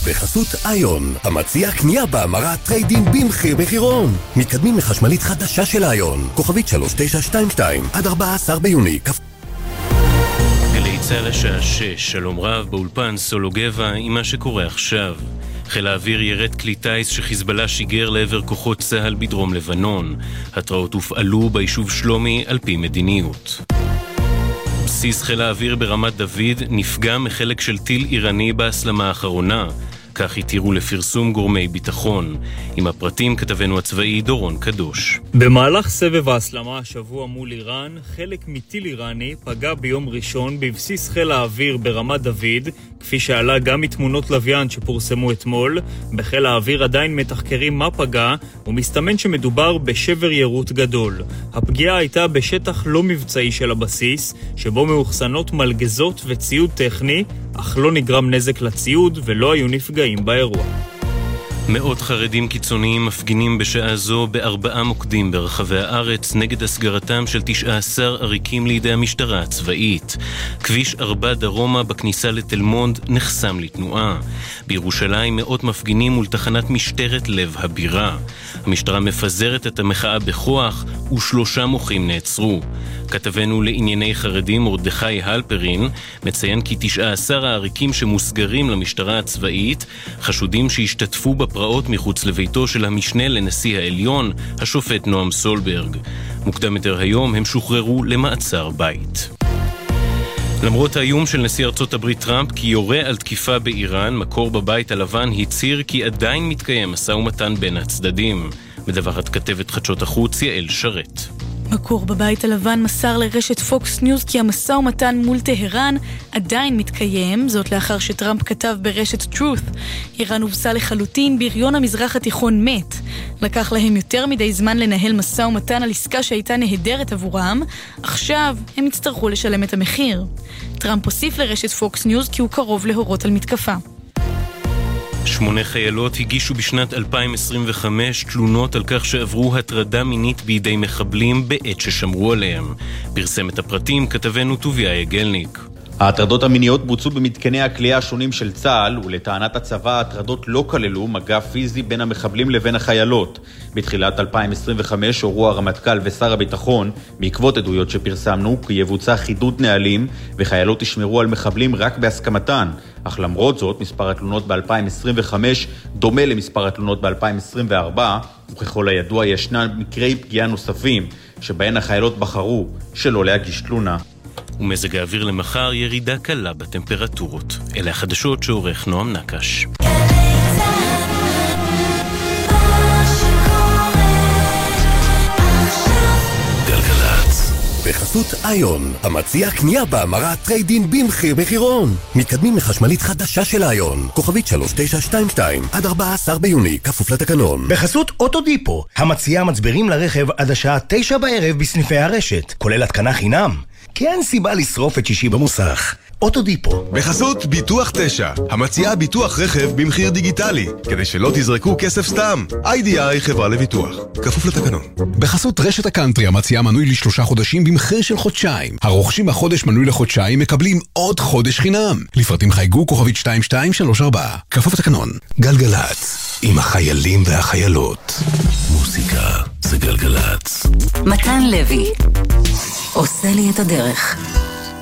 בחסות איון, המציע קנייה בהמרה טריידין במחיר מחירון. מתקדמים לחשמלית חדשה של איון, כוכבית 3922, עד 14 ביוני. גלי צה"ל השעה 6, שלום רב, באולפן סולו גבע עם מה שקורה עכשיו. חיל האוויר ירד כלי טייס שחיזבאללה שיגר לעבר כוחות צה"ל בדרום לבנון. התראות הופעלו ביישוב שלומי על פי מדיניות. בסיס חיל האוויר ברמת דוד נפגע מחלק של טיל איראני בהסלמה האחרונה. כך התירו לפרסום גורמי ביטחון. עם הפרטים כתבנו הצבאי דורון קדוש. במהלך סבב ההסלמה השבוע מול איראן, חלק מטיל איראני פגע ביום ראשון בבסיס חיל האוויר ברמת דוד, כפי שעלה גם מתמונות לוויין שפורסמו אתמול. בחיל האוויר עדיין מתחקרים מה פגע, ומסתמן שמדובר בשבר ירות גדול. הפגיעה הייתה בשטח לא מבצעי של הבסיס, שבו מאוחסנות מלגזות וציוד טכני, אך לא נגרם נזק לציוד ולא היו נפגעים באירוע. מאות חרדים קיצוניים מפגינים בשעה זו ב4 מוקדים ברחבי הארץ נגד הסגרתם של 19 עריקים לידי המשטרה הצבאית. כביש 4 דרומה בכניסה לתל מונד נחסם לתנועה. בירושלים מאות מפגינים מול תחנת משטרת לב הבירה. המשטרה מפזרת את המחאה בכוח ו3 מוחים נעצרו. כתבנו לענייני חרדים מרדכי הלפרין מציין כי 19 העריקים שמוסגרים למשטרה הצבאית חשודים שהשתתפו בפרעות מחוץ לביתו של המשנה לנשיא העליון, השופט נועם סולברג. מוקדם יותר היום הם שוחררו למעצר בית. למרות האיום של נשיא ארצות הברית טראמפ כי יורה על תקיפה באיראן, מקור בבית הלבן הצהיר כי עדיין מתקיים משא ומתן בין הצדדים. מדווחת כתבת חדשות החוץ יעל שרת. מקור בבית הלבן מסר לרשת פוקס ניוז כי המשא ומתן מול טהרן עדיין מתקיים, זאת לאחר שטראמפ כתב ברשת truth. איראן הובסה לחלוטין, בריון המזרח התיכון מת. לקח להם יותר מדי זמן לנהל משא ומתן על עסקה שהייתה נהדרת עבורם, עכשיו הם יצטרכו לשלם את המחיר. טראמפ הוסיף לרשת פוקס ניוז כי הוא קרוב להורות על מתקפה. 8 חיילות הגישו בשנת 2025 תלונות על כך שעברו הטרדה מינית בידי מחבלים בעת ששמרו עליהם. פרסם את הפרטים כתבנו טוביה יגלניק. ההטרדות המיניות בוצעו במתקני הכלייה השונים של צה"ל, ולטענת הצבא ההטרדות לא כללו מגע פיזי בין המחבלים לבין החיילות. בתחילת 2025 הורו הרמטכ"ל ושר הביטחון, בעקבות עדויות שפרסמנו, כי יבוצע חידוד נהלים וחיילות ישמרו על מחבלים רק בהסכמתן. אך למרות זאת, מספר התלונות ב-2025 דומה למספר התלונות ב-2024, וככל הידוע ישנן מקרי פגיעה נוספים, שבהן החיילות בחרו שלא להגיש תלונה. ומזג האוויר למחר ירידה קלה בטמפרטורות. אלה החדשות שעורך נועם נקש. גלגלצ בחסות איון, המציע קנייה בהמרה טריידין במחיר מחירון. מתקדמים לחשמלית חדשה של איון, כוכבית 3922, עד 14 ביוני, כפוף לתקנון. בחסות אוטודיפו, המציע מצברים לרכב עד השעה 9 בערב בסניפי הרשת, כולל התקנה חינם. כי אין סיבה לשרוף את שישי במוסך. אוטודיפו. בחסות ביטוח 9, המציעה ביטוח רכב במחיר דיגיטלי, כדי שלא תזרקו כסף סתם. IDI חברה לביטוח, כפוף לתקנון. בחסות רשת הקאנטרי, המציעה מנוי ל3 חודשים במחיר של חודשיים. הרוכשים בחודש מנוי לחודשיים מקבלים עוד חודש חינם. לפרטים חייגו כוכבית 2234, כפוף לתקנון. גלגלץ, עם החיילים והחיילות. מוזיקה זה גלגלצ. מתן לוי עושה לי את הדרך.